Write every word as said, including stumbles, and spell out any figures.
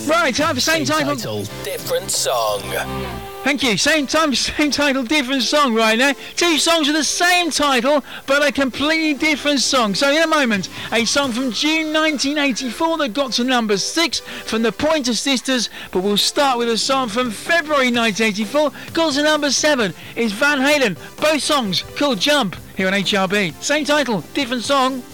Right, time for same, same title. title, different song. Thank you. Same time, same title, different song right now. Two songs with the same title, but a completely different song. So in a moment, a song from June nineteen eighty-four that got to number six from the Pointer Sisters, but we'll start with a song from February nineteen eighty-four, got to number seven. It's Van Halen. Both songs called Jump, here on H R B. Same title, different song.